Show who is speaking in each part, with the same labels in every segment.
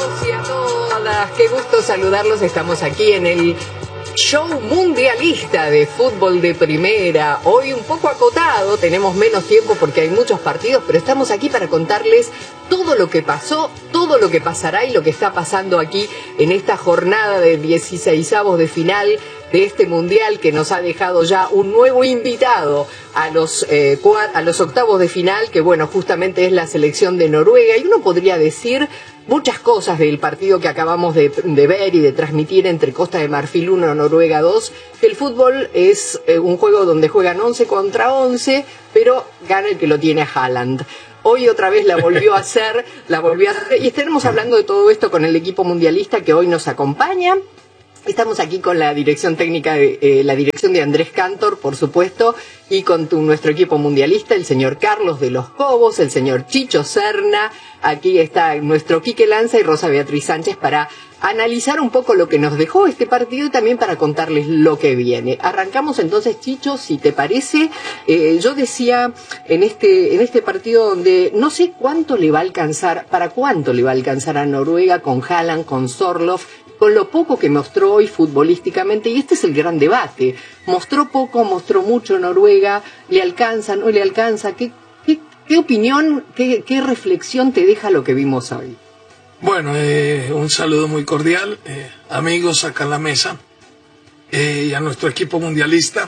Speaker 1: Y a todas, qué gusto saludarlos. Estamos aquí en el show mundialista de fútbol de primera. Hoy un poco acotado, tenemos menos tiempo porque hay muchos partidos, pero estamos aquí para contarles todo lo que pasó, todo lo que pasará y lo que está pasando aquí en esta jornada de 16avos de final de este mundial, que nos ha dejado ya un nuevo invitado a los octavos de final, que bueno, justamente es la selección de Noruega. Y uno podría decir muchas cosas del partido que acabamos de ver y de transmitir entre Costa de Marfil 1 Noruega 2, que el fútbol es un juego donde juegan 11 contra 11, pero gana el que lo tiene a Haaland. Hoy otra vez la volvió a hacer, y estaremos hablando de todo esto con el equipo mundialista que hoy nos acompaña. Estamos aquí con la dirección técnica, la dirección de Andrés Cantor, por supuesto, y con nuestro equipo mundialista, el señor Carlos de los Cobos, el señor Chicho Serna. Aquí está nuestro Quique Lanza y Rosa Beatriz Sánchez para analizar un poco lo que nos dejó este partido y también para contarles lo que viene. Arrancamos entonces, Chicho, si te parece. Yo decía en este partido donde no sé cuánto le va a alcanzar, para cuánto le va a alcanzar a Noruega con Haaland, con Sorloth, con lo poco que mostró hoy futbolísticamente, y este es el gran debate. Mostró poco, mostró mucho Noruega, ¿le alcanza, no le alcanza? ¿Qué opinión, qué reflexión te deja lo que vimos hoy?
Speaker 2: Bueno, un saludo muy cordial, amigos acá en la mesa, y a nuestro equipo mundialista.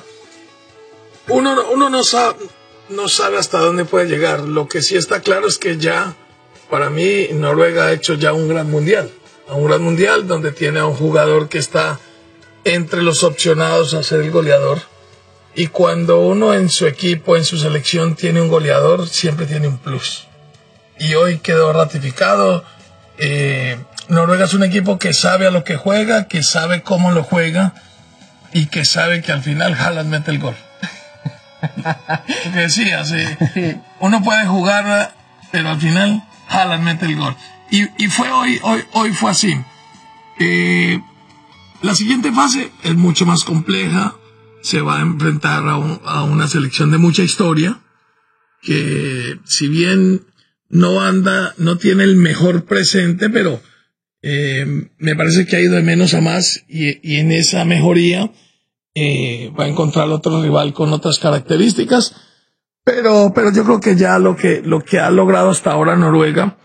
Speaker 2: Uno no sabe hasta dónde puede llegar. Lo que sí está claro es que ya, para mí, Noruega ha hecho ya un gran mundial donde tiene a un jugador que está entre los opcionados a ser el goleador. Y cuando uno en su equipo, en su selección, tiene un goleador, siempre tiene un plus. Y hoy quedó ratificado. Noruega es un equipo que sabe a lo que juega, que sabe cómo lo juega y que sabe que al final Haaland mete el gol. Lo que decía, sí, uno puede jugar, pero al final Haaland mete el gol. Y fue hoy fue así. La siguiente fase es mucho más compleja. Se va a enfrentar a una selección de mucha historia, que si bien no tiene el mejor presente, pero me parece que ha ido de menos a más, y en esa mejoría va a encontrar otro rival con otras características. Pero yo creo que ya lo que ha logrado hasta ahora Noruega,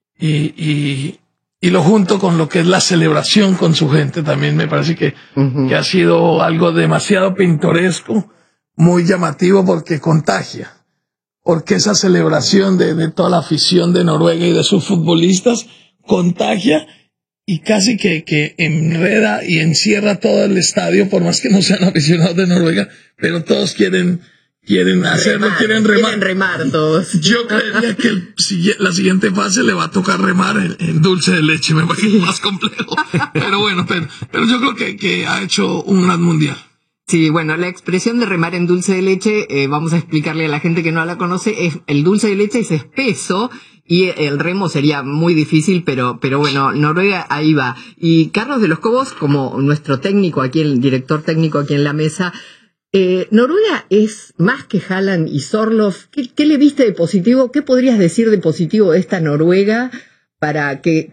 Speaker 2: y lo junto con lo que es la celebración con su gente, también me parece que ha sido algo demasiado pintoresco, muy llamativo, porque contagia, porque esa celebración de toda la afición de Noruega y de sus futbolistas contagia y casi que enreda y encierra todo el estadio, por más que no sean aficionados de Noruega, pero todos quieren hacerlo, quieren remar
Speaker 1: todos.
Speaker 2: Yo creería que la siguiente fase le va a tocar remar en dulce de leche, me parece más complejo. Pero bueno, pero yo creo que ha hecho un gran mundial.
Speaker 1: Sí, bueno, la expresión de remar en dulce de leche, vamos a explicarle a la gente que no la conoce, el dulce de leche es espeso y el remo sería muy difícil, pero bueno, Noruega ahí va. Y Carlos de los Cobos, como nuestro técnico aquí, el director técnico aquí en la mesa, Noruega es más que Haaland y Sorloth. ¿Qué le viste de positivo? ¿Qué podrías decir de positivo de esta Noruega para que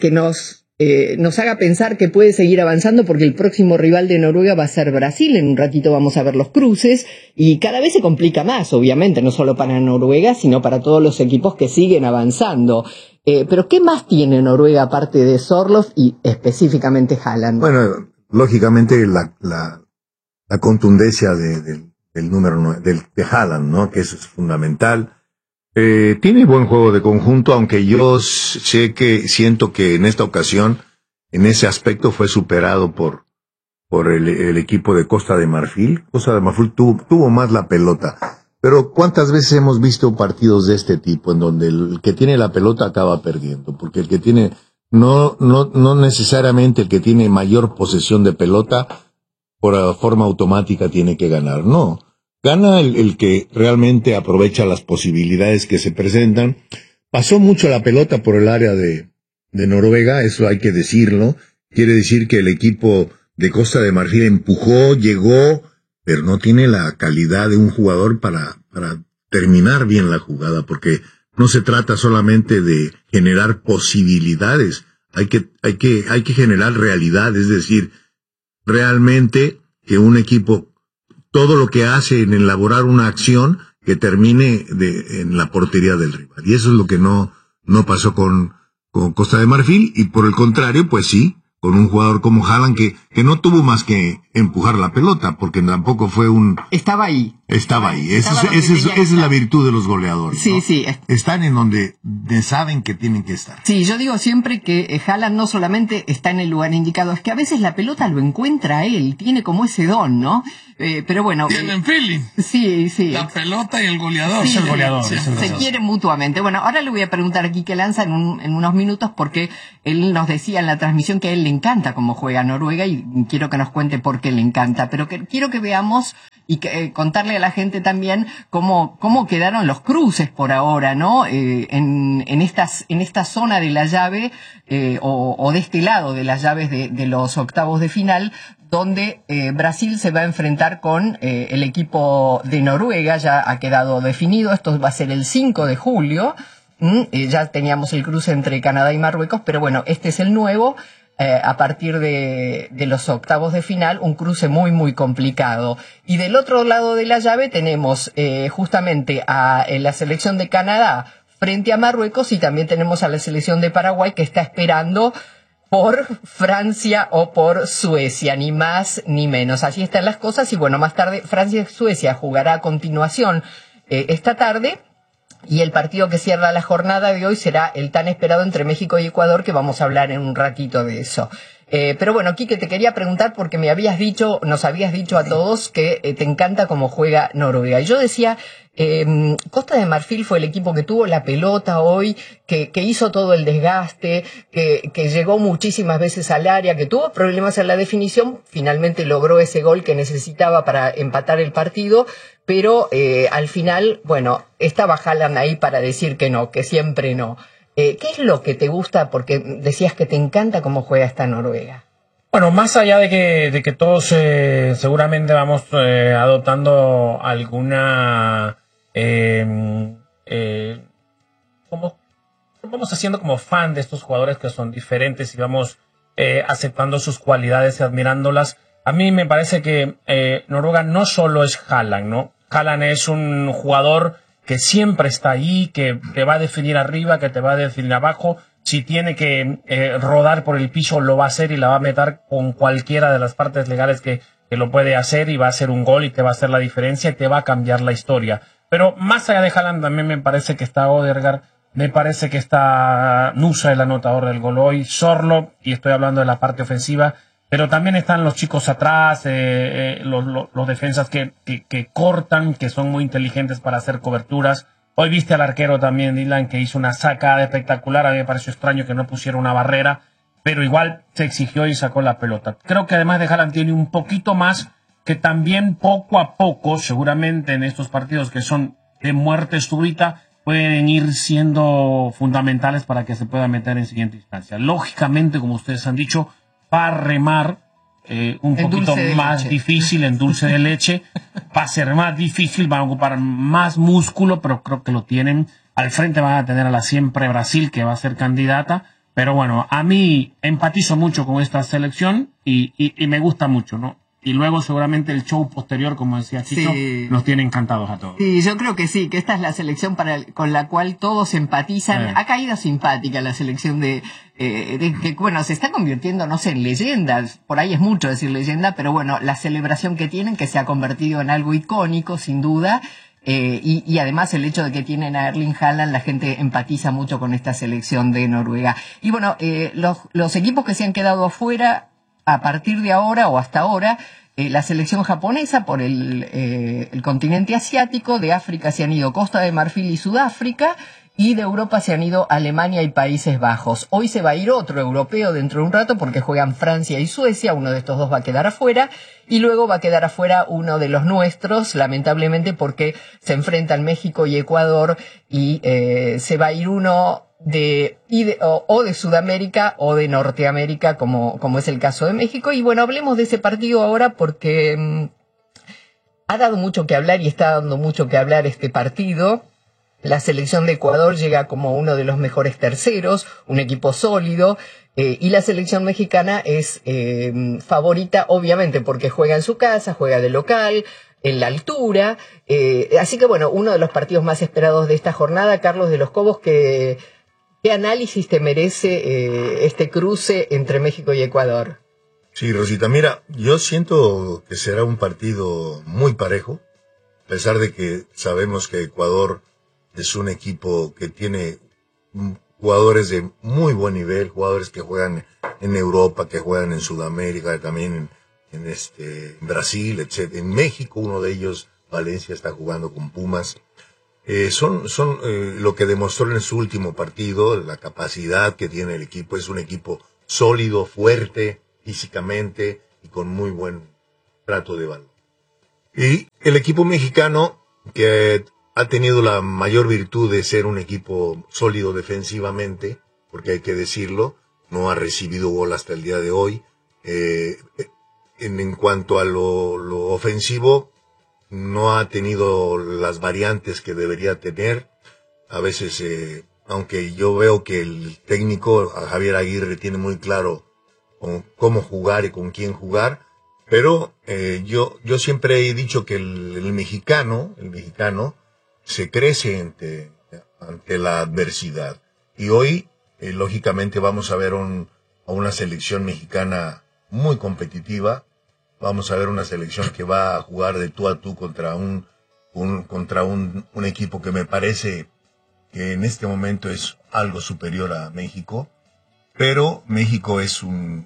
Speaker 1: nos haga pensar que puede seguir avanzando? Porque el próximo rival de Noruega va a ser Brasil. En un ratito vamos a ver los cruces y cada vez se complica más, obviamente, no solo para Noruega, sino para todos los equipos que siguen avanzando. Pero ¿qué más tiene Noruega aparte de Sorloth y específicamente Haaland?
Speaker 3: Bueno, lógicamente la contundencia del número 9, de Haaland, ¿no? Que eso es fundamental. Tiene buen juego de conjunto, aunque yo siento que en esta ocasión, en ese aspecto, fue superado por el equipo de Costa de Marfil. Costa de Marfil tuvo más la pelota. Pero ¿cuántas veces hemos visto partidos de este tipo en donde el que tiene la pelota acaba perdiendo? Porque el que tiene, no necesariamente el que tiene mayor posesión de pelota por forma automática tiene que ganar, no. Gana el que realmente aprovecha las posibilidades que se presentan. Pasó mucho la pelota por el área de Noruega, eso hay que decirlo. Quiere decir que el equipo de Costa de Marfil empujó, llegó, pero no tiene la calidad de un jugador para terminar bien la jugada, porque no se trata solamente de generar posibilidades, hay que generar realidad, es decir, realmente que un equipo, todo lo que hace en elaborar una acción que termine en la portería del rival. Y eso es lo que no pasó con Costa de Marfil, y por el contrario, pues sí, con un jugador como Haaland que no tuvo más que empujar la pelota, porque tampoco fue
Speaker 1: Estaba ahí.
Speaker 3: Esa es la virtud de los goleadores.
Speaker 1: Sí,
Speaker 3: ¿no?
Speaker 1: sí.
Speaker 3: Están en donde saben que tienen que estar.
Speaker 1: Sí, yo digo siempre que Haaland no solamente está en el lugar indicado, es que a veces la pelota lo encuentra a él, tiene como ese don, ¿no? Pero bueno.
Speaker 2: Tienen feeling.
Speaker 1: Sí.
Speaker 2: La pelota y el goleador.
Speaker 1: Sí,
Speaker 2: es el goleador.
Speaker 1: Se quieren mutuamente. Bueno, ahora le voy a preguntar a Quique Lanza en unos minutos, porque él nos decía en la transmisión que a él le encanta cómo juega Noruega, y quiero que nos cuente por qué le encanta. Pero quiero que veamos y contarle a la gente también cómo quedaron los cruces por ahora, ¿no? En esta zona de la llave, o de este lado de las llaves de los octavos de final, donde Brasil se va a enfrentar con el equipo de Noruega. Ya ha quedado definido, esto va a ser el 5 de julio. Ya teníamos el cruce entre Canadá y Marruecos, pero bueno, este es el nuevo. A partir de los octavos de final, un cruce muy, muy complicado. Y del otro lado de la llave tenemos justamente a la selección de Canadá frente a Marruecos, y también tenemos a la selección de Paraguay, que está esperando por Francia o por Suecia, ni más ni menos. Así están las cosas. Y bueno, más tarde Francia y Suecia jugará a continuación esta tarde. Y el partido que cierra la jornada de hoy será el tan esperado entre México y Ecuador, que vamos a hablar en un ratito de eso. Pero bueno, Quique, te quería preguntar, porque nos habías dicho a todos que te encanta cómo juega Noruega. Y yo decía, Costa de Marfil fue el equipo que tuvo la pelota hoy, que hizo todo el desgaste, que llegó muchísimas veces al área, que tuvo problemas en la definición, finalmente logró ese gol que necesitaba para empatar el partido, pero al final, bueno, estaba Haaland ahí para decir que no, que siempre no. ¿Qué es lo que te gusta? Porque decías que te encanta cómo juega esta Noruega.
Speaker 4: Bueno, más allá de que todos seguramente vamos adoptando alguna... vamos haciendo como fan de estos jugadores que son diferentes, y vamos aceptando sus cualidades y admirándolas. A mí me parece que Noruega no solo es Haaland, ¿no? Haaland es un jugador que siempre está ahí, que te va a definir arriba, que te va a definir abajo. Si tiene que rodar por el piso, lo va a hacer, y la va a meter con cualquiera de las partes legales que lo puede hacer, y va a hacer un gol y te va a hacer la diferencia y te va a cambiar la historia. Pero más allá de Haaland, también me parece que está Odegaard, me parece que está Nusa, el anotador del gol hoy, Sorlo, y estoy hablando de la parte ofensiva, pero también están los chicos atrás, los defensas que cortan, que son muy inteligentes para hacer coberturas. Hoy viste al arquero también, Dylan, que hizo una sacada espectacular. A mí me pareció extraño que no pusiera una barrera, pero igual se exigió y sacó la pelota. Creo que además de Haaland tiene un poquito más, que también poco a poco, seguramente en estos partidos que son de muerte súbita, pueden ir siendo fundamentales para que se pueda meter en siguiente instancia. Lógicamente, como ustedes han dicho, va a remar un poquito más difícil en dulce de leche, va a ser más difícil, van a ocupar más músculo, pero creo que lo tienen. Al frente van a tener a la siempre Brasil, que va a ser candidata, pero bueno, a mí empatizo mucho con esta selección y me gusta mucho, ¿no? Y luego seguramente el show posterior, como decía Chicho, nos tiene encantados a todos.
Speaker 1: Sí, yo creo que sí, que esta es la selección con la cual todos empatizan. Ha caído simpática la selección de que, bueno, se está convirtiendo, no sé, en leyendas. Por ahí es mucho decir leyenda, pero bueno, la celebración que tienen, que se ha convertido en algo icónico, sin duda. Y además el hecho de que tienen a Erling Haaland, la gente empatiza mucho con esta selección de Noruega. Y bueno, los equipos que se han quedado afuera a partir de ahora o hasta ahora, la selección japonesa por el continente asiático, de África se han ido Costa de Marfil y Sudáfrica, y de Europa se han ido Alemania y Países Bajos. Hoy se va a ir otro europeo dentro de un rato, porque juegan Francia y Suecia, uno de estos dos va a quedar afuera, y luego va a quedar afuera uno de los nuestros, lamentablemente, porque se enfrentan México y Ecuador, y se va a ir uno de Sudamérica o de Norteamérica, como es el caso de México. Y bueno, hablemos de ese partido ahora, porque ha dado mucho que hablar y está dando mucho que hablar este partido. La selección de Ecuador llega como uno de los mejores terceros, un equipo sólido, y la selección mexicana es favorita, obviamente, porque juega en su casa, juega de local, en la altura. Así que bueno, uno de los partidos más esperados de esta jornada. Carlos de los Cobos, ¿qué análisis te merece este cruce entre México y Ecuador?
Speaker 3: Sí, Rosita, mira, yo siento que será un partido muy parejo, a pesar de que sabemos que Ecuador es un equipo que tiene jugadores de muy buen nivel, jugadores que juegan en Europa, que juegan en Sudamérica, también en Brasil, etc. En México, uno de ellos, Valencia, está jugando con Pumas. Son lo que demostró en su último partido, la capacidad que tiene el equipo. Es un equipo sólido, fuerte, físicamente y con muy buen trato de balón. Y el equipo mexicano, que ha tenido la mayor virtud de ser un equipo sólido defensivamente, porque hay que decirlo, no ha recibido gol hasta el día de hoy. En cuanto a lo ofensivo, no ha tenido las variantes que debería tener. A veces, aunque yo veo que el técnico, Javier Aguirre, tiene muy claro cómo jugar y con quién jugar, pero yo siempre he dicho que el mexicano se crece ante la adversidad. Y hoy, lógicamente, vamos a ver a una selección mexicana muy competitiva. Vamos a ver una selección que va a jugar de tú a tú contra un equipo que me parece que en este momento es algo superior a México. Pero México el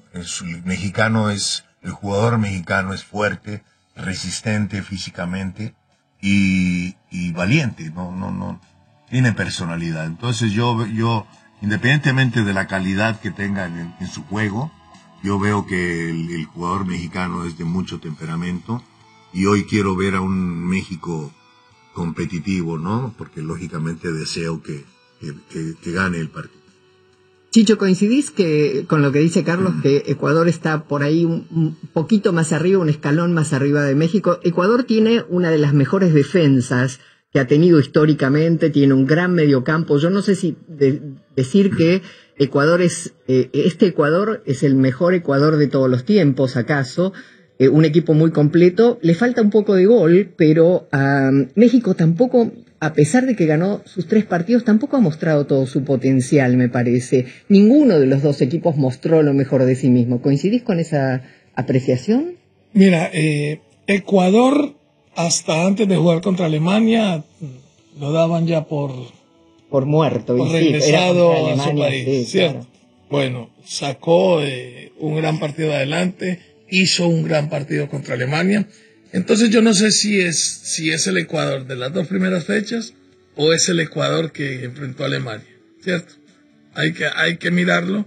Speaker 3: jugador mexicano es fuerte, resistente físicamente y valiente, no tiene personalidad. Entonces yo independientemente de la calidad que tenga en su juego, yo veo que el jugador mexicano es de mucho temperamento y hoy quiero ver a un México competitivo, ¿no? Porque lógicamente deseo que gane el partido.
Speaker 1: Chicho, ¿coincidís con lo que dice Carlos, que Ecuador está por ahí un poquito más arriba, un escalón más arriba de México? Ecuador tiene una de las mejores defensas que ha tenido históricamente, tiene un gran mediocampo. Yo no sé si decir que Ecuador Ecuador es el mejor Ecuador de todos los tiempos, ¿acaso? Un equipo muy completo. Le falta un poco de gol, pero México tampoco, a pesar de que ganó sus 3 partidos, tampoco ha mostrado todo su potencial, me parece. Ninguno de los dos equipos mostró lo mejor de sí mismo. ¿Coincidís con esa apreciación?
Speaker 2: Mira, Ecuador, hasta antes de jugar contra Alemania, lo daban ya por
Speaker 1: muerto.
Speaker 2: Por regresado a su país, ¿cierto? Claro. Bueno, sacó un gran partido adelante, hizo un gran partido contra Alemania. Entonces yo no sé si es el Ecuador de las 2 primeras fechas o es el Ecuador que enfrentó a Alemania, ¿cierto? Hay que mirarlo.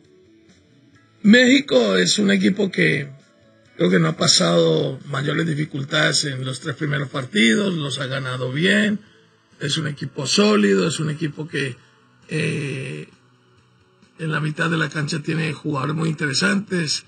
Speaker 2: México es un equipo que creo que no ha pasado mayores dificultades en los 3 primeros partidos, los ha ganado bien, es un equipo sólido, es un equipo que en la mitad de la cancha tiene jugadores muy interesantes.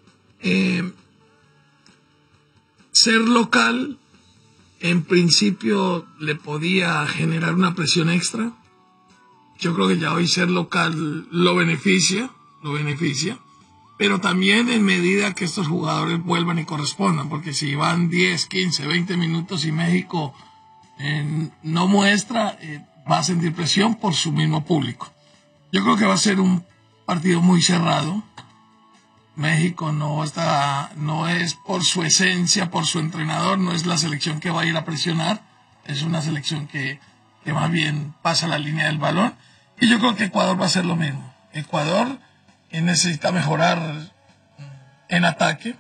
Speaker 2: Ser local, en principio, le podía generar una presión extra. Yo creo que ya hoy ser local lo beneficia, pero también en medida que estos jugadores vuelvan y correspondan, porque si van 10, 15, 20 minutos y México no muestra, va a sentir presión por su mismo público. Yo creo que va a ser un partido muy cerrado. México no es por su esencia, por su entrenador, no es la selección que va a ir a presionar, es una selección que más bien pasa la línea del balón, y yo creo que Ecuador va a hacer lo mismo. Ecuador necesita mejorar en ataque,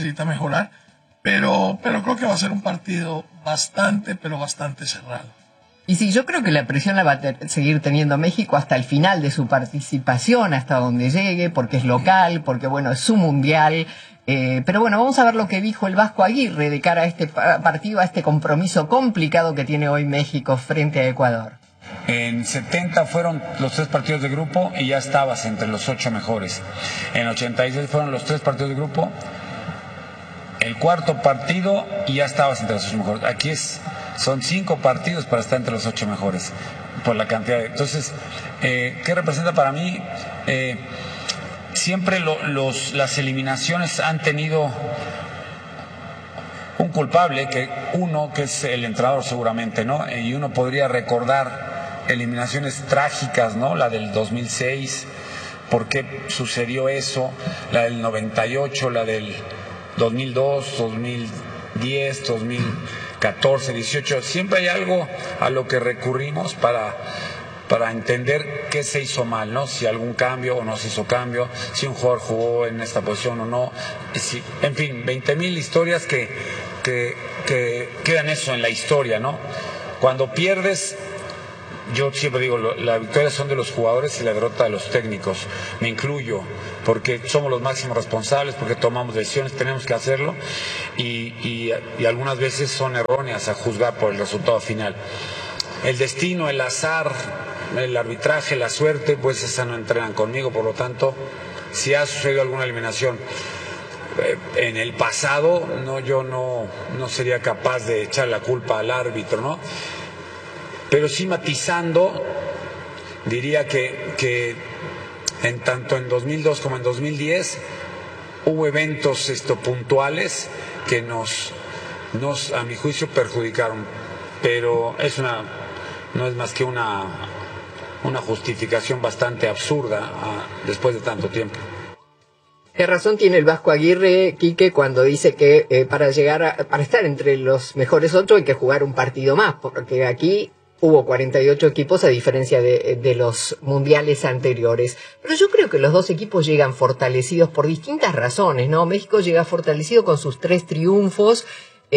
Speaker 2: pero creo que va a ser un partido bastante cerrado.
Speaker 1: Y sí, yo creo que la presión la va a seguir teniendo México hasta el final de su participación, hasta donde llegue, porque es local, porque bueno, es su mundial. Pero bueno, vamos a ver lo que dijo el Vasco Aguirre de cara a este partido, a este compromiso complicado que tiene hoy México frente a Ecuador.
Speaker 5: En 70 fueron los 3 partidos de grupo y ya estabas entre los 8 mejores. En 86 fueron los 3 partidos de grupo, el 4º partido y ya estabas entre los 8 mejores. Aquí es Son 5 partidos para estar entre los 8 mejores, por la cantidad de... Entonces, ¿qué representa para mí? Siempre las eliminaciones han tenido un culpable, que es el entrenador seguramente, ¿no? Y uno podría recordar eliminaciones trágicas, ¿no? La del 2006, ¿por qué sucedió eso? La del 98, la del 2002, 2010, 2014, 18. Siempre hay algo a lo que recurrimos para entender qué se hizo mal, ¿no? Si algún cambio o no se hizo cambio, si un jugador jugó en esta posición o no. En fin, 20,000 historias que quedan eso en la historia, ¿no? Cuando pierdes, yo siempre digo, la victoria son de los jugadores y la derrota de los técnicos. Me incluyo, porque somos los máximos responsables, porque tomamos decisiones, tenemos que hacerlo, y algunas veces son erróneas a juzgar por el resultado final. El destino, el azar, el arbitraje, la suerte, pues esa no entrenan conmigo. Por lo tanto, si ha sucedido alguna eliminación en el pasado, yo no sería capaz de echar la culpa al árbitro, ¿no? Pero sí, matizando, diría que tanto en 2002 como en 2010 hubo eventos puntuales que nos, a mi juicio, perjudicaron. Pero no es más que una justificación bastante absurda después de tanto tiempo.
Speaker 1: ¿Qué razón tiene el Vasco Aguirre, Quique, cuando dice que para estar entre los mejores 8 hay que jugar un partido más? Porque aquí hubo 48 equipos a diferencia de los mundiales anteriores. Pero yo creo que los dos equipos llegan fortalecidos por distintas razones, ¿no? México llega fortalecido con sus 3 triunfos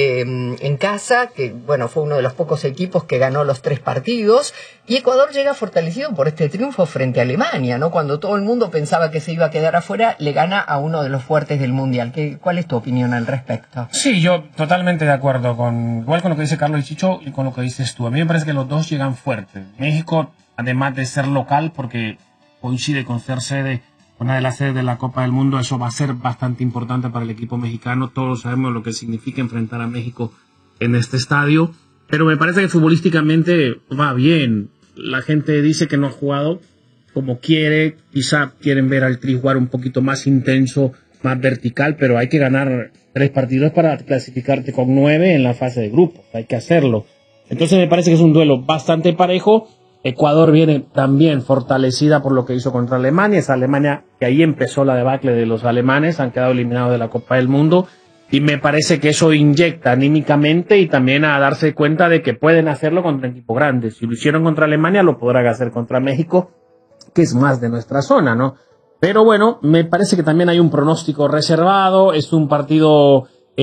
Speaker 1: en casa, que bueno, fue uno de los pocos equipos que ganó los 3 partidos, y Ecuador llega fortalecido por este triunfo frente a Alemania, ¿no? Cuando todo el mundo pensaba que se iba a quedar afuera, le gana a uno de los fuertes del Mundial. ¿Cuál es tu opinión al respecto?
Speaker 4: Sí, yo totalmente de acuerdo igual con lo que dice Carlos y Chicho y con lo que dices tú. A mí me parece que los dos llegan fuertes. México, además de ser local, porque coincide con ser sede, una de las sedes de la Copa del Mundo, eso va a ser bastante importante para el equipo mexicano. Todos sabemos lo que significa enfrentar a México en este estadio, pero me parece que futbolísticamente va bien. La gente dice que no ha jugado como quiere, quizá quieren ver al Tri jugar un poquito más intenso, más vertical, pero hay que ganar 3 partidos para clasificarte con 9 en la fase de grupos, hay que hacerlo. Entonces me parece que es un duelo bastante parejo. Ecuador viene también fortalecida por lo que hizo contra Alemania. Esa Alemania que ahí empezó la debacle de los alemanes, han quedado eliminados de la Copa del Mundo, y me parece que eso inyecta anímicamente y también a darse cuenta de que pueden hacerlo contra un equipo grande. Si lo hicieron contra Alemania, lo podrán hacer contra México, que es más de nuestra zona, ¿no? Pero bueno, me parece que también hay un pronóstico reservado, es un partido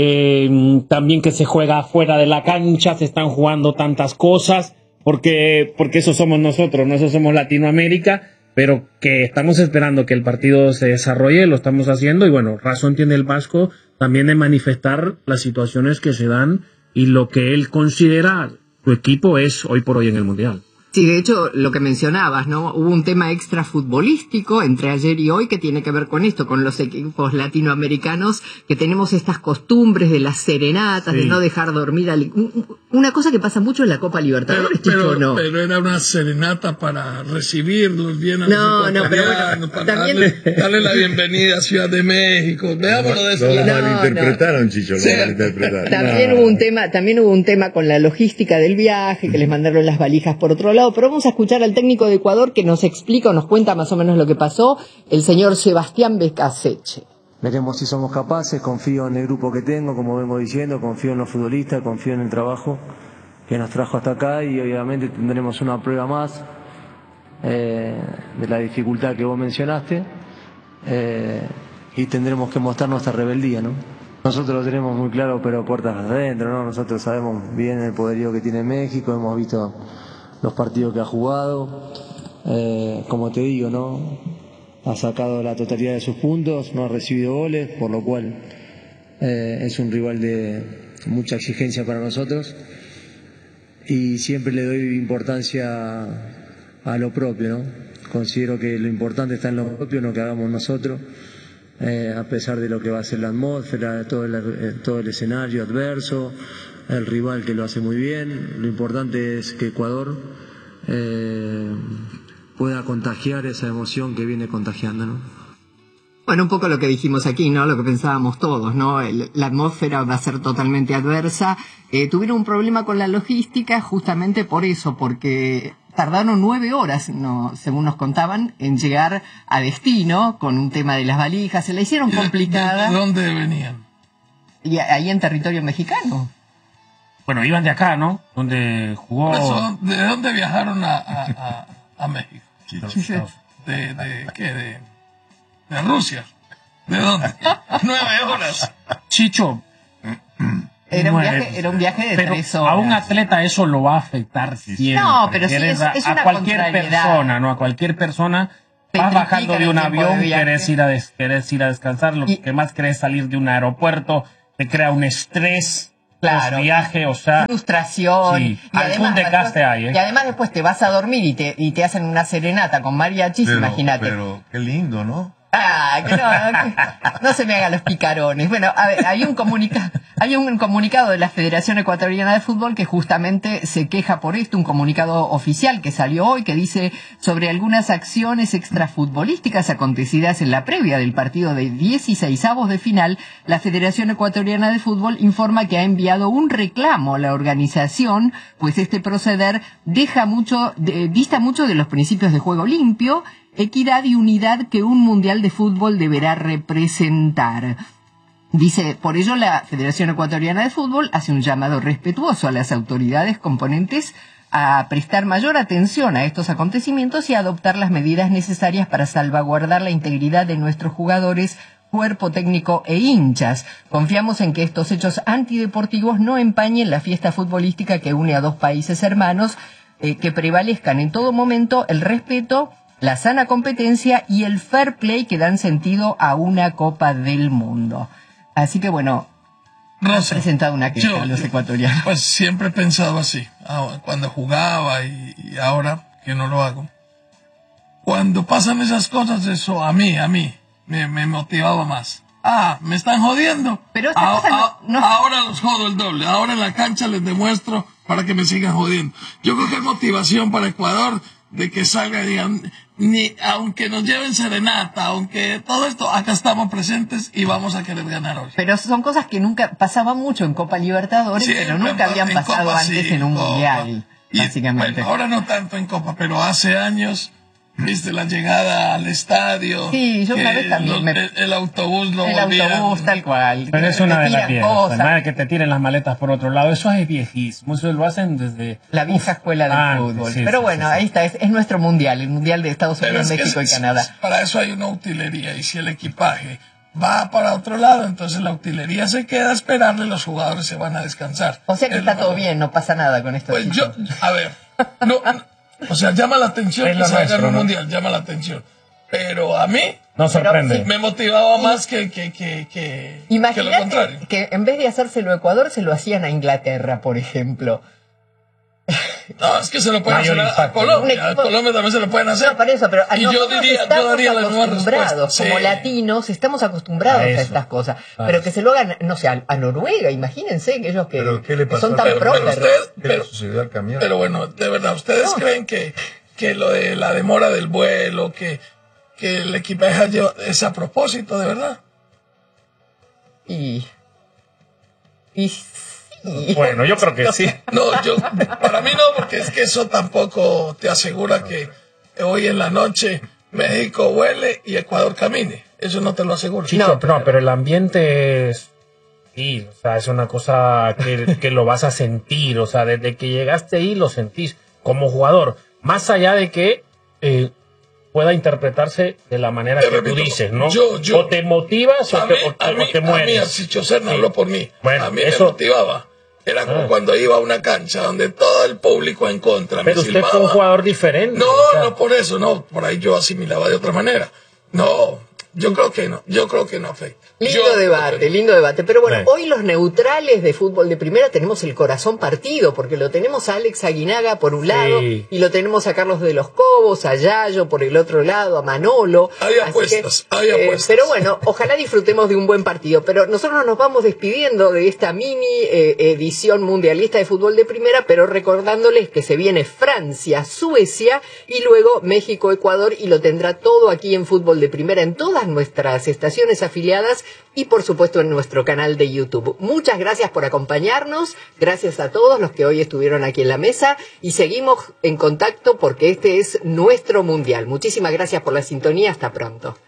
Speaker 4: también que se juega fuera de la cancha, se están jugando tantas cosas, porque eso somos nosotros, no eso somos Latinoamérica, pero que estamos esperando que el partido se desarrolle, lo estamos haciendo, y bueno, razón tiene el Vasco también de manifestar las situaciones que se dan y lo que él considera su equipo es hoy por hoy en el Mundial.
Speaker 1: Sí, de hecho, lo que mencionabas, ¿no? Hubo un tema extra futbolístico entre ayer y hoy que tiene que ver con esto, con los equipos latinoamericanos, que tenemos estas costumbres de las serenatas, sí, de no dejar dormir una cosa que pasa mucho en la Copa Libertadores,
Speaker 2: pero
Speaker 1: ¿no?
Speaker 2: Pero era una serenata para recibirlos bien a
Speaker 1: los
Speaker 2: ecuatorianos, para darle la bienvenida a Ciudad de México. Veámoslo de ese
Speaker 3: lado. Lo malinterpretaron, Chicho, lo malinterpretaron.
Speaker 1: También hubo un tema con la logística del viaje, que les mandaron las valijas por otro lado. Pero vamos a escuchar al técnico de Ecuador que nos explica o nos cuenta más o menos lo que pasó, el señor Sebastián Becaseche.
Speaker 6: Veremos si somos capaces, confío en el grupo que tengo, como vengo diciendo, confío en los futbolistas, confío en el trabajo que nos trajo hasta acá, y obviamente tendremos una prueba más de la dificultad que vos mencionaste, y tendremos que mostrar nuestra rebeldía, ¿no? Nosotros lo tenemos muy claro, pero puertas adentro, ¿no? Nosotros sabemos bien el poderío que tiene México, hemos visto los partidos que ha jugado, como te digo, ¿no? Ha sacado la totalidad de sus puntos, no ha recibido goles, por lo cual es un rival de mucha exigencia para nosotros, y siempre le doy importancia a lo propio, ¿no? Considero que lo importante está en lo propio, no que hagamos nosotros, a pesar de lo que va a ser la atmósfera, todo el escenario adverso, el rival que lo hace muy bien. Lo importante es que Ecuador pueda contagiar esa emoción que viene contagiando, ¿no?
Speaker 1: Bueno, un poco lo que dijimos aquí, ¿no? Lo que pensábamos todos, ¿no? La atmósfera va a ser totalmente adversa. Tuvieron un problema con la logística justamente por eso, porque tardaron 9 horas, ¿no? Según nos contaban, en llegar a destino con un tema de las valijas. Se la hicieron complicada.
Speaker 2: ¿De dónde venían?
Speaker 1: Y ahí en territorio mexicano.
Speaker 4: Bueno, iban de acá, ¿no? Donde jugó...
Speaker 2: Eso, ¿de dónde viajaron a México?
Speaker 1: Sí.
Speaker 2: ¿De qué? ¿De Rusia? ¿De dónde? 9 horas.
Speaker 4: Chicho.
Speaker 1: Era un viaje de
Speaker 4: pero
Speaker 1: 3 horas.
Speaker 4: A un atleta eso lo va a afectar siempre.
Speaker 1: No, pero sí, es
Speaker 4: a
Speaker 1: una
Speaker 4: cualquier
Speaker 1: contrariedad.
Speaker 4: persona, ¿no? A cualquier persona. Vas bajando de un avión, querés ir a descansar, lo que más querés salir de un aeropuerto, te crea un estrés.
Speaker 1: Claro.
Speaker 4: Viaje, o sea,
Speaker 1: frustración.
Speaker 4: Sí,
Speaker 1: Y
Speaker 4: algún desgaste hay, ¿eh?
Speaker 1: Y además después te vas a dormir y te hacen una serenata con mariachis, imagínate.
Speaker 3: Pero qué lindo, ¿no?
Speaker 1: Que no se me hagan los picarones. Bueno, a ver, hay un comunicado de la Federación Ecuatoriana de Fútbol que justamente se queja por esto, un comunicado oficial que salió hoy que dice sobre algunas acciones extrafutbolísticas acontecidas en la previa del partido de 16avos de final. La Federación Ecuatoriana de Fútbol informa que ha enviado un reclamo a la organización, pues este proceder dista mucho de los principios de juego limpio, equidad y unidad que un mundial de fútbol deberá representar. Dice, por ello la Federación Ecuatoriana de Fútbol hace un llamado respetuoso a las autoridades componentes a prestar mayor atención a estos acontecimientos y a adoptar las medidas necesarias para salvaguardar la integridad de nuestros jugadores, cuerpo técnico e hinchas. Confiamos en que estos hechos antideportivos no empañen la fiesta futbolística que une a dos países hermanos, que prevalezcan en todo momento el respeto, la sana competencia y el fair play que dan sentido a una Copa del Mundo. Así que bueno, han presentado una queja a los ecuatorianos.
Speaker 2: Pues siempre he pensado así, cuando jugaba y ahora que no lo hago. Cuando pasan esas cosas, eso a mí me motivaba más. Me están jodiendo.
Speaker 1: Pero esta cosa no...
Speaker 2: Ahora los jodo el doble. Ahora en la cancha les demuestro para que me sigan jodiendo. Yo creo que es motivación para Ecuador de que salga y digan, aunque nos lleven serenata, aunque todo esto, acá estamos presentes y vamos a querer ganar hoy.
Speaker 1: Pero son cosas que nunca pasaban mucho en Copa Libertadores,
Speaker 2: Siempre,
Speaker 1: pero nunca habían pasado
Speaker 2: Copa,
Speaker 1: antes
Speaker 2: sí,
Speaker 1: en un
Speaker 2: Copa.
Speaker 1: mundial, básicamente.
Speaker 2: Bueno, ahora no tanto en Copa, pero hace años, viste la llegada al estadio.
Speaker 1: Sí, yo una vez también
Speaker 2: el autobús lo
Speaker 1: El autobús, tal cual.
Speaker 4: Pero es una de las viejas. Nada que te tiren las maletas por otro lado. Eso es viejismo. Eso lo hacen desde
Speaker 1: la vieja escuela del fútbol. Sí, pero bueno, ahí está. Es nuestro mundial. El mundial de Estados Unidos, México y Canadá.
Speaker 2: Para eso hay una utilería. Y si el equipaje va para otro lado, entonces la utilería se queda a esperarle. Los jugadores se van a descansar.
Speaker 1: O sea que está todo bien. No pasa nada con esto.
Speaker 2: Pues a ver. O sea, llama la atención que se haga en un mundial. Llama la atención. Pero a mí...
Speaker 4: No sorprende.
Speaker 1: Sí.
Speaker 2: Me motivaba más que lo contrario.
Speaker 1: Que en vez de hacérselo a Ecuador, se lo hacían a Inglaterra, por ejemplo.
Speaker 2: No, es que se lo pueden hacer a Colombia. A Colombia también se lo pueden hacer.
Speaker 1: No, para eso, pero
Speaker 2: y yo daría la nueva respuesta.
Speaker 1: Como latinos, estamos acostumbrados a estas cosas. Pero que se lo hagan, no sé, a Noruega, imagínense que ellos que son tan prósperos.
Speaker 3: ¿Qué le sucedió al camión?
Speaker 2: Pero bueno, de verdad, ¿ustedes creen que lo de la demora del vuelo, que el equipaje es a propósito, de verdad?
Speaker 1: Y
Speaker 4: bueno, yo creo que sí.
Speaker 2: No, para mí no, porque es que eso tampoco te asegura que hoy en la noche México vuele y Ecuador camine. Eso no te lo asegura.
Speaker 4: No, pero el ambiente es... Sí, o sea, es una cosa que lo vas a sentir. O sea, desde que llegaste ahí lo sentís como jugador. Más allá de que pueda interpretarse de la manera que tú dices, ¿no? O te motivas o te mueres.
Speaker 2: A mí, si Choserna habló por mí,
Speaker 4: bueno,
Speaker 2: a mí me motivaba. Era como cuando iba a una cancha donde todo el público en contra
Speaker 4: pero
Speaker 2: me
Speaker 4: usted
Speaker 2: silbaba.
Speaker 4: fue un jugador diferente.
Speaker 2: No, no por eso, no. Por ahí yo asimilaba de otra manera. No, Yo creo que no afecta.
Speaker 1: Lindo debate. Pero bueno, hoy los neutrales de fútbol de primera tenemos el corazón partido, porque lo tenemos a Alex Aguinaga por un lado, y lo tenemos a Carlos de los Cobos, a Yayo por el otro lado, a Manolo.
Speaker 2: Hay apuestas.
Speaker 1: Pero bueno, ojalá disfrutemos de un buen partido. Pero nosotros nos vamos despidiendo de esta mini edición mundialista de fútbol de primera, pero recordándoles que se viene Francia, Suecia y luego México, Ecuador, y lo tendrá todo aquí en Fútbol de Primera en todas nuestras estaciones afiliadas y por supuesto en nuestro canal de YouTube. Muchas gracias por acompañarnos, gracias a todos los que hoy estuvieron aquí en la mesa y seguimos en contacto porque este es nuestro mundial. Muchísimas gracias por la sintonía, hasta pronto.